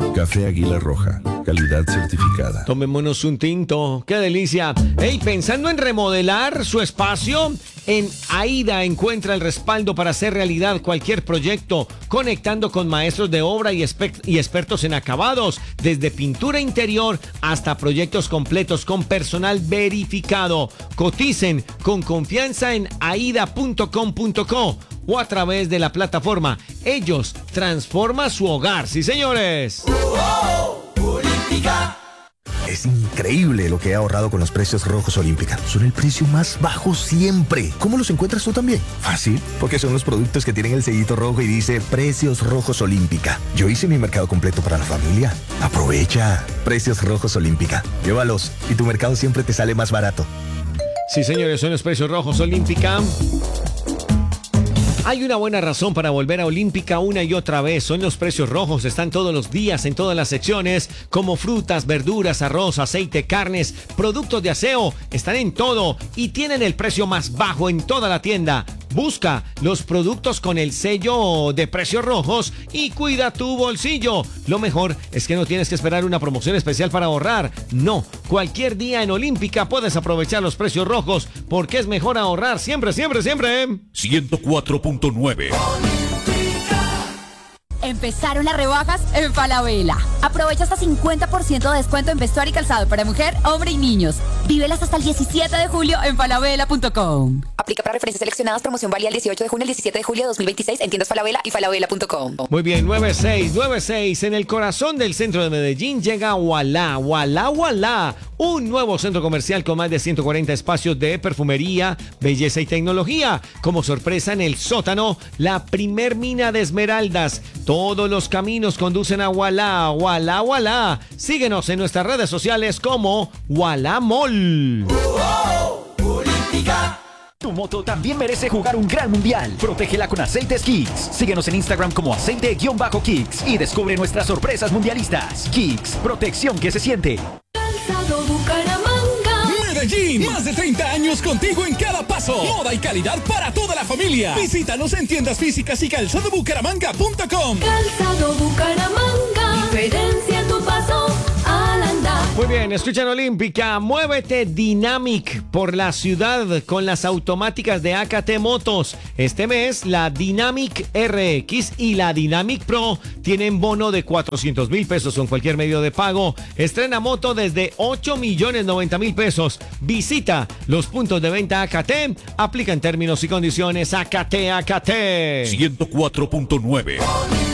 Café Águila Roja, calidad certificada. Tomémonos un tinto, qué delicia. Hey, pensando en remodelar su espacio, en AIDA encuentra el respaldo para hacer realidad cualquier proyecto, conectando con maestros de obra y expertos en acabados, desde pintura interior hasta proyectos completos con personal verificado. Coticen con confianza en aida.com.co o a través de la plataforma. Ellos transforman su hogar. ¡Sí, señores! Olímpica. Es increíble lo que he ahorrado con los precios rojos Olímpica. Son el precio más bajo siempre. ¿Cómo los encuentras tú también? Fácil, porque son los productos que tienen el sellito rojo y dice Precios Rojos Olímpica. Yo hice mi mercado completo para la familia. Aprovecha. Precios Rojos Olímpica. Llévalos y tu mercado siempre te sale más barato. Sí, señores, son los precios rojos Olímpica. Hay una buena razón para volver a Olímpica una y otra vez. Son los precios rojos. Están todos los días en todas las secciones, como frutas, verduras, arroz, aceite, carnes, productos de aseo. Están en todo y tienen el precio más bajo en toda la tienda. Busca los productos con el sello de precios rojos y cuida tu bolsillo. Lo mejor es que no tienes que esperar una promoción especial para ahorrar. No, cualquier día en Olímpica puedes aprovechar los precios rojos porque es mejor ahorrar siempre, siempre, siempre. 104.9. Empezaron las rebajas en Falabella. Aprovecha hasta 50% de descuento en vestuario y calzado para mujer, hombre y niños. Vívelas hasta el 17 de julio en falabella.com. Aplica para referencias seleccionadas. Promoción válida el 18 de junio al 17 de julio de 2026 en tiendas Falabella y falabella.com. Muy bien, 9696. En el corazón del centro de Medellín llega Ualá, Ualá, Ualá. Un nuevo centro comercial con más de 140 espacios de perfumería, belleza y tecnología. Como sorpresa, en el sótano, la primer mina de esmeraldas. Todos los caminos conducen a Ualá, Ualá, Ualá. Síguenos en nuestras redes sociales como Ualá Mall. Olímpica. Tu moto también merece jugar un gran mundial. Protégela con Aceites Kicks. Síguenos en Instagram como aceite_kicks y descubre nuestras sorpresas mundialistas. Kicks, protección que se siente. Calzado Bucaramanga. Medellín, más de 30 años contigo en cada paso. Moda y calidad para toda la familia. Visítanos en tiendas físicas y calzadobucaramanga.com. Calzado Bucaramanga. Diferencia tu paso al andar. Muy bien, escuchan Olímpica. Muévete Dynamic por la ciudad con las automáticas de AKT Motos. Este mes la Dynamic RX y la Dynamic Pro tienen bono de 400,000 pesos con cualquier medio de pago. Estrena moto desde 8,090,000 pesos. Visita los puntos de venta AKT. Aplican términos y condiciones. AKT. 104.9.